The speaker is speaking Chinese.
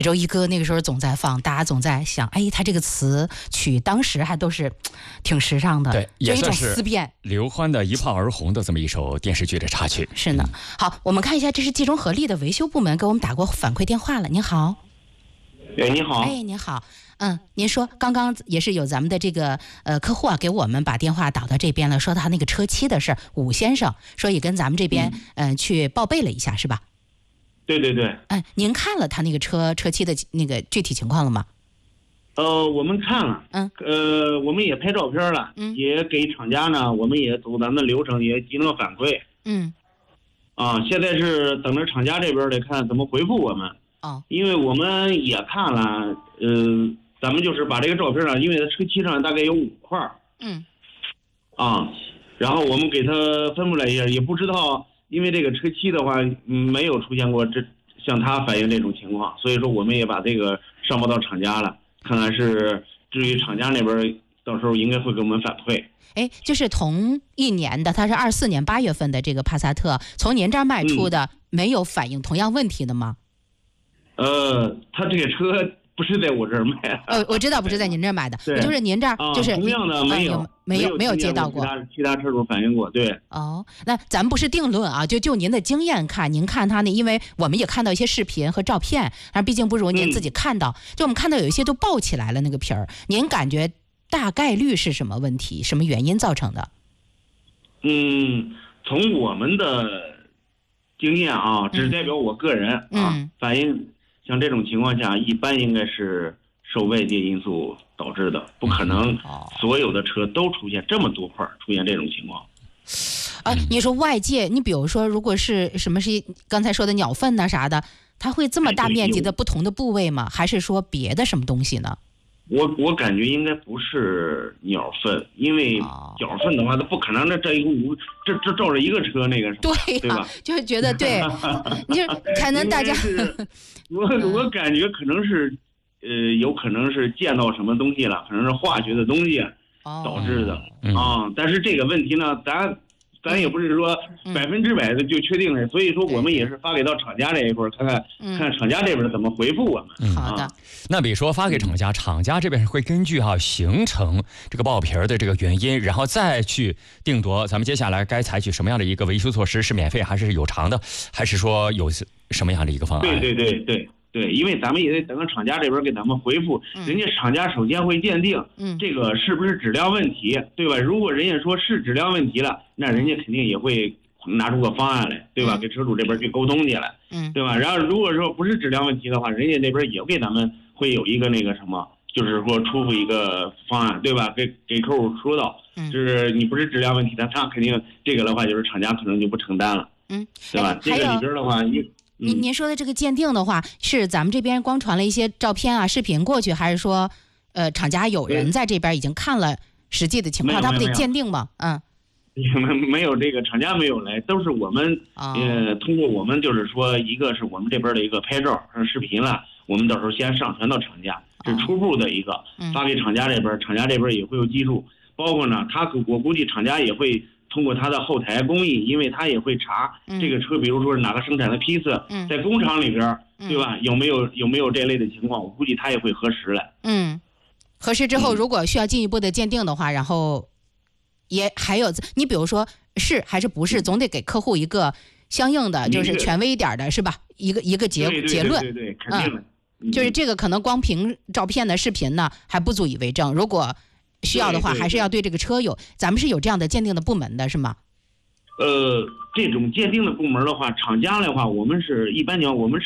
周一哥那个时候总在放，大家总在想，哎，他这个词曲当时还都是挺时尚的， 对，也算是思辨。 刘欢的一炮而红的这么一首电视剧的插曲。 是呢。好，我们看一下，这是冀中合力的维修部门给我们打过反馈电话了。您好。 哎，你好。 哎，您好。您说刚刚也是有咱们的这个客户啊，给我们把电话导到这边了，说他那个车漆的事，武先生说也跟咱们这边去报备了一下，是吧？ 对对对。 您看了他那个车漆的那个具体情况了吗？ 我们看了。我们也拍照片了。也给厂家呢，我们也走咱们的流程，也进行了反馈。现在是等着厂家这边的看怎么回复我们。因为我们也看了，咱们就是把这个照片上，因为它车漆上大概有5块。然后我们给他分布了一下，也不知道，因为这个车漆的话，没有出现过向他反映这种情况，所以说我们也把这个上报到厂家了，看看是至于厂家那边到时候应该会给我们反馈。 就是同一年的，它是24年8月份的这个帕萨特，从您这儿卖出的，没有反映同样问题的吗？ 他这个车不是在我这儿买的。 我知道不是在您这儿买的，也就是您这儿就是同样的没有接到过其他车主反映过。对。 那咱们不是定论啊，就您的经验看，您看他呢，因为我们也看到一些视频和照片，但毕竟不如您自己看到。就我们看到有一些都爆起来了那个皮儿，您感觉大概率是什么问题，什么原因造成的？ 从我们的经验啊，只代表我个人反映。像这种情况下，一般应该是受外界因素导致的，不可能所有的车都出现这么多块出现这种情况。 你说外界，你比如说，如果是什么是刚才说的鸟粪呐啥的，它会这么大面积的不同的部位吗？还是说别的什么东西呢？ 我感觉应该不是鸟粪，因为鸟粪的话，它不可能这一股这照着一个车那个什么，对吧？ 就是觉得对，你就可能大家， 我感觉可能是，有可能是见到什么东西了，可能是化学的东西导致的但是这个问题呢，咱也不是说100%的就确定了，所以说我们也是发给到厂家这一块，看厂家这边怎么回复我们。 好的。 那比如说发给厂家，厂家这边会根据形成这个爆皮的这个原因，然后再去定夺咱们接下来该采取什么样的一个维修措施，是免费还是有偿的，还是说有什么样的一个方案？ 对，因为咱们也得等厂家这边给咱们回复，人家厂家首先会鉴定，这个是不是质量问题，对吧？如果人家说是质量问题了，那人家肯定也会拿出个方案来，对吧？给车主这边去沟通去了，对吧？然后如果说不是质量问题的话，人家那边也给咱们会有一个那个什么，就是说出一个方案，对吧？给客户说到，就是你不是质量问题的，他肯定这个的话，就是厂家可能就不承担了，对吧？这个里边的话， 您说的这个鉴定的话，是咱们这边光传了一些照片啊、视频过去，还是说，厂家有人在这边已经看了实际的情况，他不得鉴定吗？ 没有这个厂家没有来，都是我们通过我们就是说，一个是我们这边的一个拍照视频了，我们到时候先上传到厂家，是初步的一个发给厂家这边，厂家这边也会有记录，包括呢，我估计厂家也会。通过他的后台工艺，因为他也会查这个车，比如说是哪个生产的批次，在工厂里边，对吧？有没有这类的情况？我估计他也会核实了。 核实之后，如果需要进一步的鉴定的话，然后也还有你比如说是还是不是，总得给客户一个相应的，就是权威一点的，是吧？一个结论。 对，肯定的。 就是这个可能光凭照片的视频呢还不足以为证，如果需要的话，还是要对这个车咱们是有这样的鉴定的部门的，是吗？ 这种鉴定的部门的话，厂家的话，我们是一般讲，我们是